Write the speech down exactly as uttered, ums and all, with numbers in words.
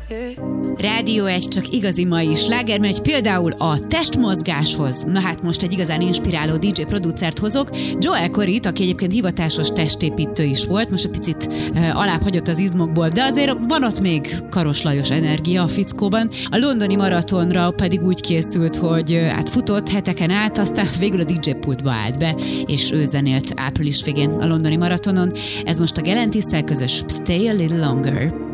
Rádió egy csak igazi mai sláger megy, például a testmozgáshoz. Na hát most egy igazán inspiráló dé dzsé producert hozok, Joel Corryt, aki egyébként hivatásos testépítő is volt, most egy picit uh, alább hagyott az izmokból, de azért van ott még Karos Lajos energia a fickóban. A londoni maratonra pedig úgy készült, hogy uh, hát futott heteken át, aztán végül a dé dzsé pultba állt be, és ő zenélt április végén a londoni maratonon. Ez most a Galantis-szel közös Stay a Little Longer.